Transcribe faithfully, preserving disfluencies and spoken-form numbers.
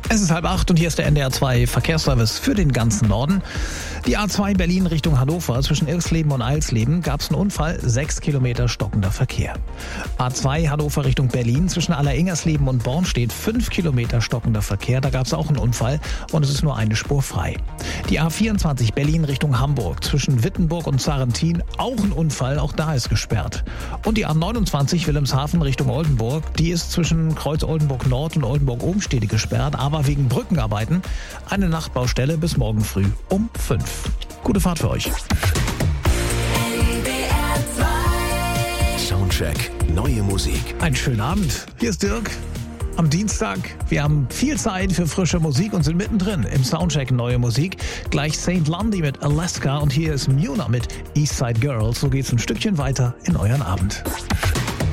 Es ist halb acht und hier ist der N D R zwei Verkehrsservice für den ganzen Norden. Die A zwei Berlin Richtung Hannover zwischen Ilsleben und Eilsleben gab es einen Unfall, sechs Kilometer stockender Verkehr. A zwei Hannover Richtung Berlin zwischen Alleringsersleben und Bornstedt fünf Kilometer stockender Verkehr, da gab es auch einen Unfall und es ist nur eine Spur frei. Die A vierundzwanzig Berlin Richtung Hamburg zwischen Wittenburg und Sarrentin auch ein Unfall, auch da ist gesperrt. Und die A neunundzwanzig Wilhelmshaven Richtung Oldenburg, die ist zwischen Kreuz Oldenburg Nord und Oldenburg Obenstede gesperrt, aber wegen Brückenarbeiten eine Nachtbaustelle bis morgen früh um fünf. Gute Fahrt für euch. Soundcheck, neue Musik. Einen schönen Abend. Hier ist Dirk. Am Dienstag, wir haben viel Zeit für frische Musik und sind mittendrin im Soundcheck neue Musik. Gleich Saint Lundy mit Alaska und hier ist Muna mit Eastside Girls. So geht's ein Stückchen weiter in euren Abend.